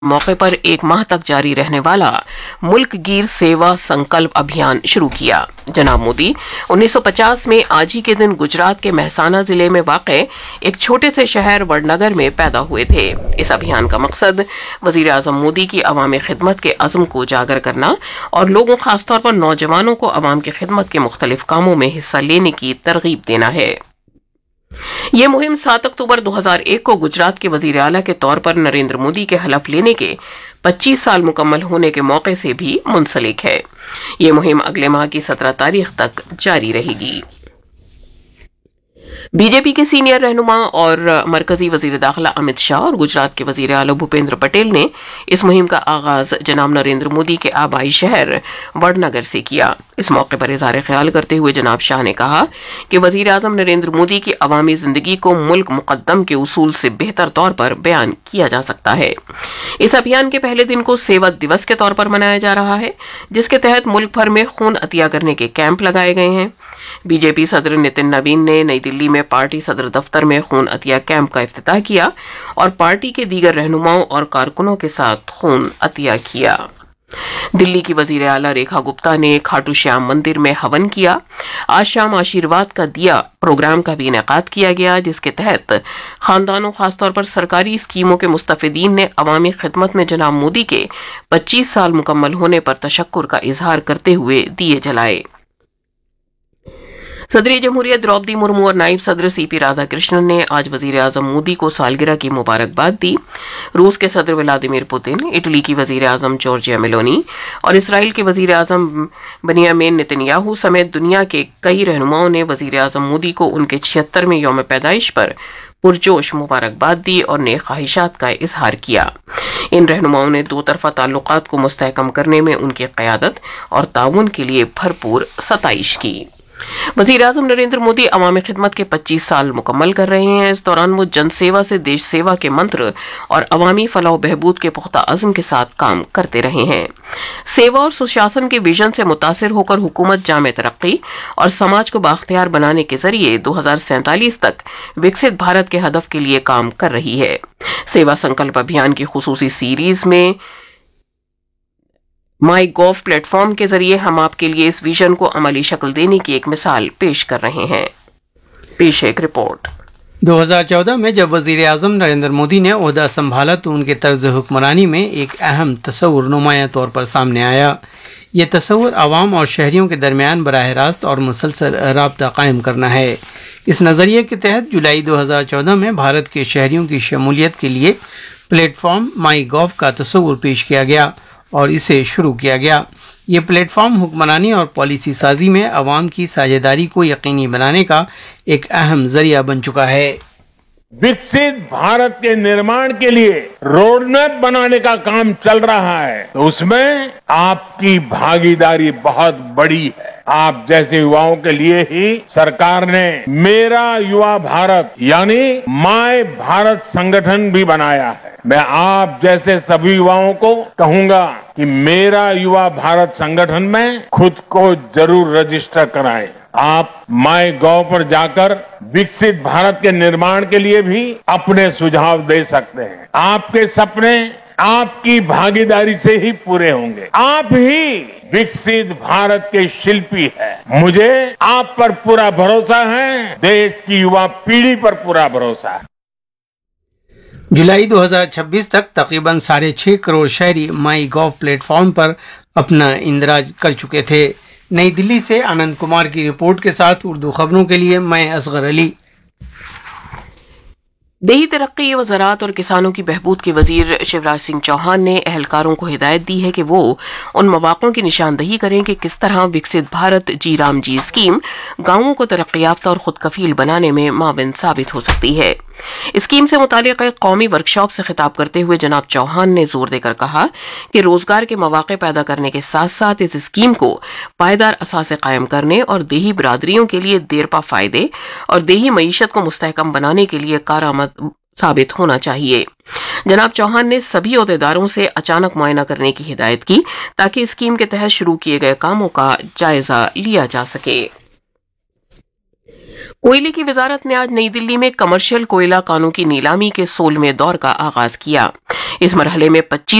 मौके पर एक माह तक जारी रहने वाला मुल्क गिर सेवा संकल्प अभियान शुरू किया। जनाब मोदी 1950 में आज ही के दिन गुजरात के महसाना जिले में वाक़े एक छोटे से शहर वडनगर में पैदा हुए थे। इस अभियान का मकसद वजीर आजम मोदी की अवामी खिदमत के अज़्म को उजागर करना और लोगों, खासतौर पर नौजवानों को अवाम की खिदमत के मुख्तलिफ कामों में हिस्सा लेने की तरगीब देना है। ये मुहिम 7 अक्टूबर 2001 को गुजरात के वजीर आला के तौर पर नरेंद्र मोदी के हलफ लेने के 25 साल मुकम्मल होने के मौके से भी मुंसलिक है। ये मुहिम अगले माह की 17 तारीख तक जारी रहेगी। बीजेपी के सीनियर रहनुमा और मरकजी वजीर दाखिला अमित शाह और गुजरात के वजीर आला भूपेंद्र पटेल ने इस मुहिम का आगाज जनाब नरेंद्र मोदी के आबाई शहर वडनगर से किया। इस मौके पर इज़हार ख्याल करते हुए जनाब शाह ने कहा कि वजीर आजम नरेंद्र मोदी की अवामी जिंदगी को मुल्क मुकद्दम के उसूल से बेहतर तौर पर बयान किया जा सकता है। इस अभियान के पहले दिन को सेवा दिवस के तौर पर मनाया जा रहा है, जिसके तहत मुल्क भर में खून अतिया करने के कैंप लगाए गए हैं। बीजेपी सदर नितिन नवीन ने नई दिल्ली में पार्टी सदर दफ्तर में खून अतिया कैंप का इफ्तिताह किया और पार्टी के दीगर रहनुमाओं और कारकुनों के साथ खून अतिया किया। दिल्ली की वजीर आला रेखा गुप्ता ने खाटू श्याम मंदिर में हवन किया। आज शाम आशीर्वाद का दिया प्रोग्राम का भी इनेकाद किया गया, जिसके तहत खानदानों, खासतौर पर सरकारी स्कीमों के मुस्तफिदीन ने अवामी खिदमत में जनाब मोदी के 25 साल मुकम्मल होने पर तशक्कुर का इजहार करते हुए दिए जलाए। सदर जमहूरियत द्रौपदी मुर्मू और नायब सदर सीपी राधाकृष्णन ने आज वजीर आजम मोदी को सालगिरह की मुबारकबाद दी। रूस के सदर व्लादिमीर पुतिन, इटली की वजीर आजम जॉर्जिया मेलोनी और इसराइल के वजीर आजम बेंयामिन नेतन्याहू समेत दुनिया के कई रहनुमाओं ने वजीर आजम मोदी को उनके 76वें यौम पैदाइश पर पुरजोश मुबारकबाद दी और नेक ख्वाहिशात का इजहार किया। इन रहनुमाओं ने दो तरफा ताल्लुकात को मुस्तहकम करने में उनकी क़यादत और ताउन के लिए भरपूर सताइश की। वजीर आजम नरेंद्र मोदी अवामी खिदमत के 25 साल मुकम्मल कर रहे हैं। इस दौरान वो जन सेवा से देश सेवा के मंत्र और अवामी फलाह बहबूद के पुख्ता अज़्म के साथ काम करते रहे हैं। सेवा और सुशासन के विजन से मुतासिर होकर हुकूमत जामे तरक्की और समाज को बाख्तियार बनाने के जरिए 2047 तक विकसित भारत के हदफ के लिए काम कर रही है। सेवा संकल्प अभियान की खुसूसी सीरीज में माई गॉव प्लेटफॉर्म के जरिए हम आपके लिए इस विजन को अमली शक्ल देने की एक मिसाल पेश कर रहे हैं। पेश एक रिपोर्ट। 2014 में जब वजीर आजम नरेंद्र मोदी ने ओहदा संभाला तो उनके तर्ज हुक्मरानी में एक अहम तस्वुर नुमाया तौर पर सामने आया। ये तस्वुर आवाम और शहरियों के दरमियान बराह रास्त और मुसलसल राब्ता कायम करना है। इस नज़रिए के तहत जुलाई 2014 में भारत के शहरियों की शमूलियत के लिए प्लेटफॉर्म माई गॉव का तस्वुर पेश किया गया और इसे शुरू किया गया। ये प्लेटफॉर्म हुक्मरानी और पॉलिसी साजी में अवाम की साझेदारी को यकीनी बनाने का एक अहम जरिया बन चुका है। विकसित भारत के निर्माण के लिए रोड मैप बनाने का काम चल रहा है, तो उसमें आपकी भागीदारी बहुत बड़ी है। आप जैसे युवाओं के लिए ही सरकार ने मेरा युवा भारत यानी माय भारत संगठन भी बनाया है। मैं आप जैसे सभी युवाओं को कहूंगा कि मेरा युवा भारत संगठन में खुद को जरूर रजिस्टर कराएं। आप माई गॉव पर जाकर विकसित भारत के निर्माण के लिए भी अपने सुझाव दे सकते हैं। आपके सपने आपकी भागीदारी से ही पूरे होंगे। आप ही विकसित भारत के शिल्पी हैं। मुझे आप पर पूरा भरोसा है, देश की युवा पीढ़ी पर पूरा भरोसा है। जुलाई 2026 तक तकरीबन 6.5 करोड़ शहरी माई गॉव प्लेटफॉर्म पर अपना इंदराज कर चुके थे। नई दिल्ली से आनंद कुमार की रिपोर्ट के साथ उर्दू खबरों के लिए मैं असगर अली। देही तरक्की व ज़राअत और किसानों की बहबूद के वजीर शिवराज सिंह चौहान ने अहलकारों को हिदायत दी है कि वो उन मौक़ों की निशानदही करें कि किस तरह विकसित भारत जी राम जी स्कीम गांवों को तरक्की याफ्ता और खुद कफील बनाने में माविन साबित हो सकती है। स्कीम से मुतालिक एक कौमी वर्कशॉप से खिताब करते हुए जनाब चौहान ने जोर देकर कहा कि रोजगार के मौके पैदा करने के साथ साथ इस स्कीम को पायदार असासे कायम करने और देही बरादरियों के लिए देरपा फायदे और देही मईशत को मुस्तहकम बनाने के लिए कारआमद साबित होना चाहिए। जनाब चौहान ने सभी ओहदेदारों से अचानक मुआयना करने की हिदायत की ताकि स्कीम के तहत शुरू किए गए कामों का जायजा लिया जा सके। कोयले की वजारत ने आज नई दिल्ली में कमर्शियल कोयला कानों की नीलामी के 16वें दौर का आगाज किया। इस मरहले में 25